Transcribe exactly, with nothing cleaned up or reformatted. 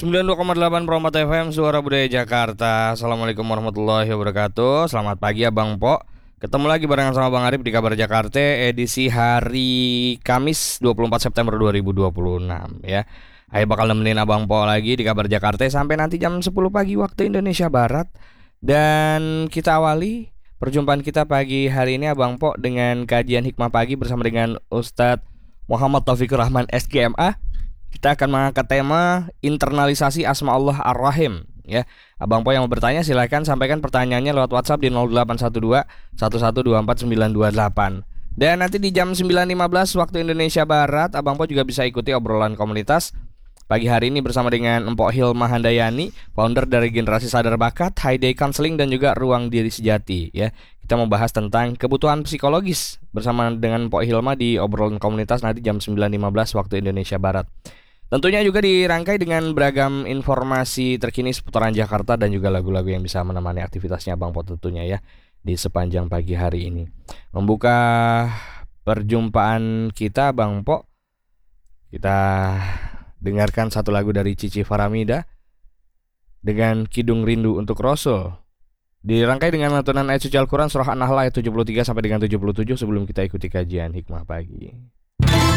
sembilan puluh dua koma delapan Promot F M, Suara Budaya Jakarta. Assalamualaikum warahmatullahi wabarakatuh. Selamat pagi Abang Po. Ketemu lagi barengan sama Bang Arif di Kabar Jakarta edisi hari Kamis dua puluh empat September dua ribu dua puluh enam ya. Ayo bakal nemenin Abang Po lagi di Kabar Jakarta sampai nanti jam sepuluh pagi waktu Indonesia Barat. Dan kita awali perjumpaan kita pagi hari ini Abang Po dengan kajian hikmah pagi bersama dengan Ustadz Muhammad Taufikur Rahman S K M A. Kita akan mengangkat tema internalisasi asma Allah Ar-Rahim ya. Abang Po yang mau bertanya silahkan sampaikan pertanyaannya lewat WhatsApp di nol delapan satu dua satu satu dua empat sembilan dua delapan. Dan nanti di jam sembilan lima belas waktu Indonesia Barat Abang Po juga bisa ikuti obrolan komunitas pagi hari ini bersama dengan Empok Hilma Handayani, founder dari Generasi Sadar Bakat, High Day Counseling dan juga Ruang Diri Sejati ya. Kita mau bahas tentang kebutuhan psikologis bersama dengan Empok Hilma di obrolan komunitas nanti jam sembilan lima belas waktu Indonesia Barat. Tentunya juga dirangkai dengan beragam informasi terkini seputaran Jakarta dan juga lagu-lagu yang bisa menemani aktivitasnya Bang Po tentunya ya di sepanjang pagi hari ini. Membuka perjumpaan kita Bang Po, kita dengarkan satu lagu dari Cici Faramida dengan Kidung Rindu untuk Rasul. Dirangkai dengan lantunan ayat suci Al-Quran surah An-Nahl ayat tujuh puluh tiga sampai dengan tujuh puluh tujuh sebelum kita ikuti kajian hikmah pagi.